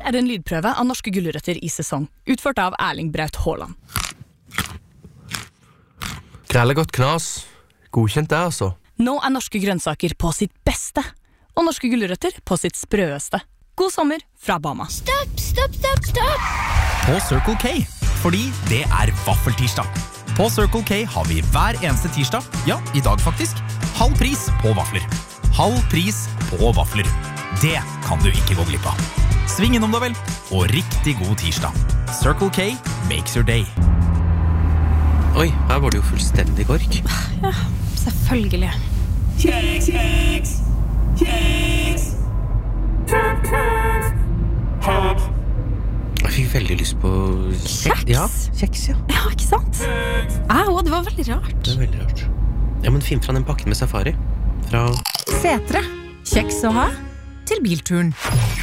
Her en lydprøve av norske gulrøtter i sesong, utført av Erling Braut Haaland. Grelle godt knas. Godkjent det, altså. Nå norske grønnsaker på sitt beste, og norske gulrøtter på sitt sprøeste. God sommer fra Bama. Stopp! På Circle K, fordi det vaffeltirsdag. På Circle K har vi hver eneste tirsdag, ja, i dag faktisk, halv pris på vafler. Halv pris på vafler. Det kan du ikke gå glipp av. Sving innom da vel, og riktig god tirsdag. Circle K makes your day. Oi, her var det jo fullstendig kork. Ja, selvfølgelig. Kjeks! Jeg fikk veldig lyst på Kjeks? Ja, kjeks, ja. Ja, ikke sant? Det var veldig rart. Det veldig rart. Ja, men finn fra den pakken med safari. Fra Setre. Kjeks å ha til bilturen.